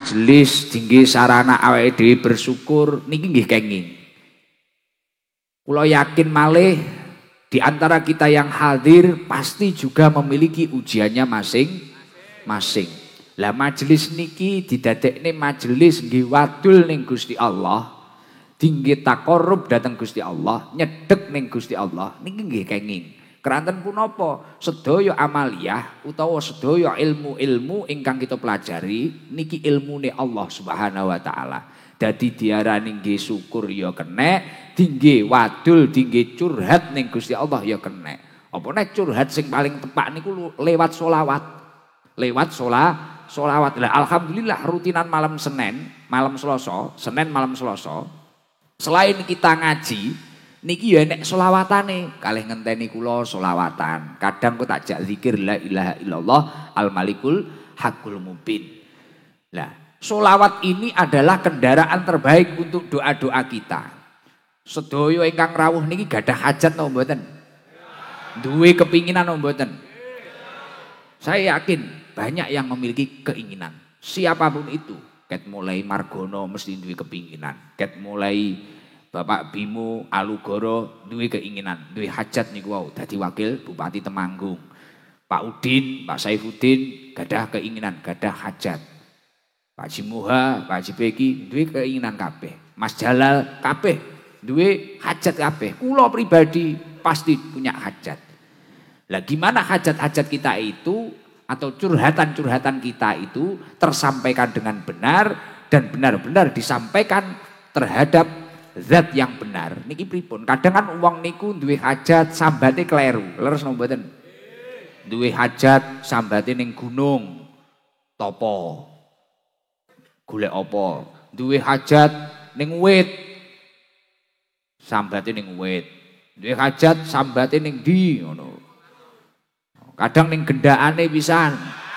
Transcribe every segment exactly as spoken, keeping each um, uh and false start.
majelis tinggi sarana awake dhewe bersyukur niki nggih kenging. Kula yakin malih di antara kita yang hadir pasti juga memiliki ujiannya masing-masing. Lah majelis niki didadekne majelis nggih wadul ning Gusti Allah, tinggi takorup dateng Gusti Allah, nyedek ning Gusti Allah niki nggih kenging. Keranten punapa sedaya amaliyah utawa sedaya ilmu-ilmu ingkang kita pelajari niki ilmune Allah Subhanahu wa taala. Dadi diarani nggih syukur ya kenek, tinggi wadul, tinggi curhat ning Gusti Allah ya kenek. Apa nek curhat sing paling tepak niku lewat sholawat. Lewat sholat, sholawat. Lah alhamdulillah rutinan malam Senin, malam Selasa, Senin malam Selasa. Selain kita ngaji niki ya nek selawatane kalih ngenteni kula selawatan. Kadang kok tak jak zikir la ilaha illallah al malikul hakul mubin. Lah, selawat ini adalah kendaraan terbaik untuk doa-doa kita. Sedaya ingkang rawuh niki gadah hajat napa mboten? Duwe kepinginan napa mboten? Saya yakin banyak yang memiliki keinginan. Siapapun itu, ket mulai Margono mesti duwe kepinginan. Ket mulai Bapak Bimo Alugoro duwe keinginan, duwe hajat niku wau dadi wakil Bupati Temanggung. Pak Udin, Pak Saifuddin gadah keinginan, gadah hajat. Pak Jimuha, Pak Jibeki duwe keinginan kabeh. Mas Jalal kabeh duwe hajat kabeh. Kula pribadi pasti punya hajat. Lah gimana hajat-hajat kita itu atau curhatan-curhatan kita itu tersampaikan dengan benar dan benar-benar disampaikan terhadap zat yang benar. Niki pripun? Kadang kan wong niku duwe hajat sambate kleru. Leres napa mboten? Duwe hajat sambate ning gunung topo. Golek apa? Duwe hajat ning wit. Sambate ning wit. Duwe hajat sambate ning ndi ngono. Kadang ning gendakane pisan.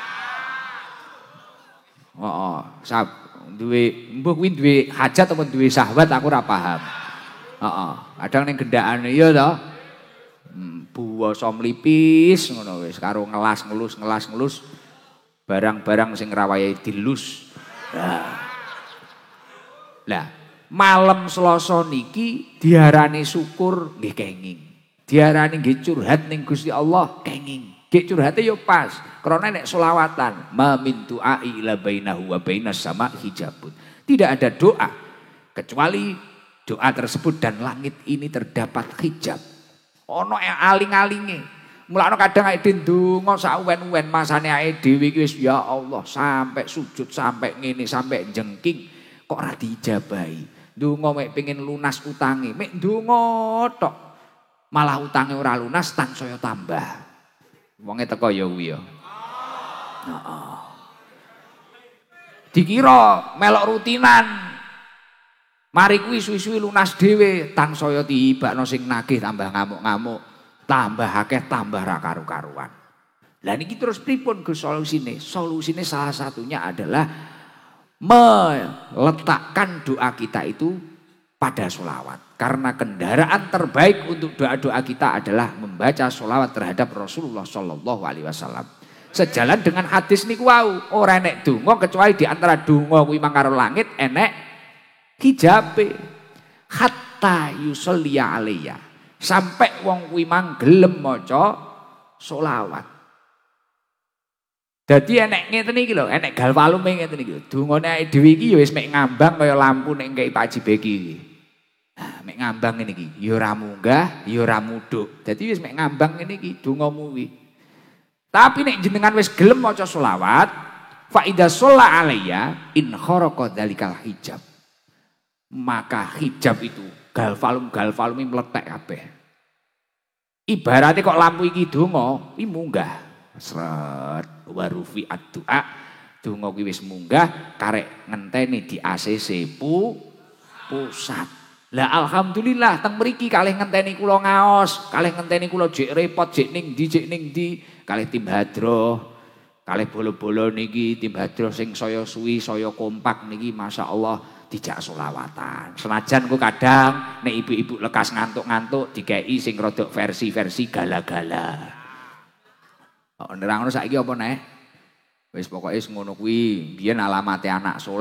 Heeh, sab duwe mbah kuwi duwe hajat apa duwe syahwat aku ora paham. Heeh, kadang ning gendakane ya to. Hmm, buwasa mlipis ngono wis karo ngelas ngelus ngelas ngelus barang-barang sing rawayahe dilus. Lah. Lah, malam Selasa niki diarani syukur nggih kenging. Diarani nggih curhat ning Gusti Allah kenging. Nggih curhate yo pas. Karena nek selawatan, ma min du'ai ila bainahu wa bainas sama hijabun. Tidak ada doa kecuali doa tersebut dan langit ini terdapat hijab. Ono yang aling-alinge. Mulane kadang awake dhewe ndonga sak uwen-uwen masane awake dhewe iki wis ya Allah sampai sujud sampai ngene sampai jengking kok ora diijabahi. Ndonga mek pengin lunas utange, mek ndonga tok. Malah utange ora lunas tansaya tambah. Wonge teko ya kuwi ya. Heeh. Dikira melok rutinan. Mari kuwi suwi-suwi lunas dhewe, tansaya tibakno sing nagih tambah ngamuk-ngamuk, tambah akeh tambah ra karu-karuan. Lah niki terus pripun Gus solusine? Solusine salah satunya adalah meletakkan doa kita itu pada sholawat. Karena kendaraan terbaik untuk doa-doa kita adalah membaca sholawat terhadap Rasulullah Shallallahu Alaihi Wasallam. Sejalan dengan hadis niku wau, ora enek donga kecuali di antara donga kuwi mang karo langit enek hijabe. Hatta yusolli alaiya. Sampai wong kuwi mang gelem maca sholawat. Dadi enek ngeten iki lho, enek galwalume ngeten iki. Dongane awake dhewe iki ya wis mek ngambang kaya lampu nek kei Pak Jibeki iki. Nah, mek ngambang ngene iki, ya ora munggah, ya ora mudhuk. Dadi wis mek ngambang ngene iki dongamu kuwi. Tapi nek jenengan wis gelem maca selawat, fa idza shalla alayya in kharaqa dzalikal hijab. Maka hijab itu galvalum-galvalum meletek kabeh. Ibaratnya kok lampu iki donga, iki munggah. Sret warufi ad-du'a. Donga kuwi wis munggah, karek ngenteni di A C C pu pusat. Lah alhamdulillah teng mriki kalih ngenteni kula ngaos, kalih ngenteni kula jek repot jek ning ndi jek ning ndi, kalih tim hadroh, kalih bolo-bolo niki tim hadroh sing saya suwi, saya kompak niki masyaallah dijak selawatan. Senajan ku kadang nek ibu-ibu lekas ngantuk-ngantuk dikei sing rodok versi-versi gala-gala. Kok nerangno saiki apa neh? Wis pokoke ngono kuwi, biyen alamate anak soleh